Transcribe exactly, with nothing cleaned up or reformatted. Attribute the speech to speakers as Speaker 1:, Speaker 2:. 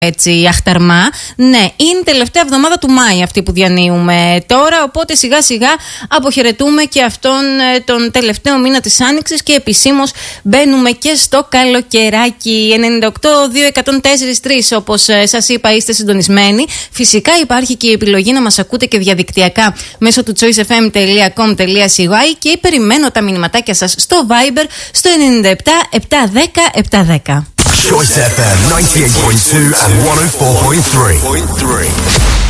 Speaker 1: έτσι αχταρμά. Ναι, είναι η τελευταία εβδομάδα του Μάη αυτή που διανύουμε τώρα, οπότε σιγά σιγά αποχαιρετούμε και αυτόν τον τελευταίο μήνα της Άνοιξης και επισήμως μπαίνουμε και στο καλοκαιράκι. ενενήντα οκτώ δύο εκατόν τέσσερα τρία, όπως σας είπα, είστε συντονισμένοι. Φυσικά υπάρχει και η επιλογή να μας ακούτε και διαδικτυακά μέσω του choice f m dot com dot c y και περιμένω τα μηνυματάκια σας στο Viber στο ενενήντα επτά επτακόσια δέκα εκατόν δέκα.
Speaker 2: Choice εφ εμ ninety-eight point two and one oh four point three.